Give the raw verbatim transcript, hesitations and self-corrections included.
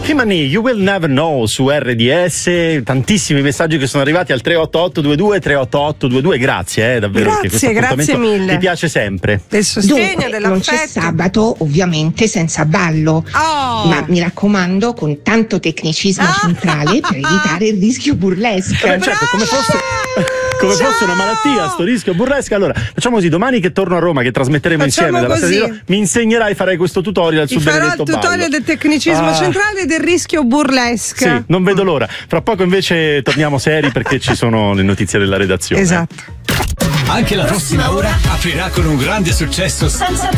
Kimani, You Will Never Know su R D S, tantissimi messaggi che sono arrivati al tre otto otto due due tre otto otto due due, grazie eh, davvero. Grazie, grazie mille. Mi piace sempre. Del sostegno, Dunque, dell'affetto. non c'è sabato ovviamente senza ballo, Oh. ma mi raccomando con tanto tecnicismo Ah. centrale per evitare il rischio burlesque. Eh, certo, come fosse, come Ciao. fosse una malattia, sto rischio burlesque. Allora, facciamo così, domani che torno a Roma, che trasmetteremo Facciamo insieme dalla così. sede di Roma, mi insegnerai, farei questo tutorial Ti sul farò il benedetto tutorial ballo. del tecnicismo Ah. centrale e del rischio burlesque. Sì, non vedo l'ora. Fra poco invece torniamo seri perché ci sono le notizie della redazione. Esatto. Anche la prossima ora aprirà con un grande successo senza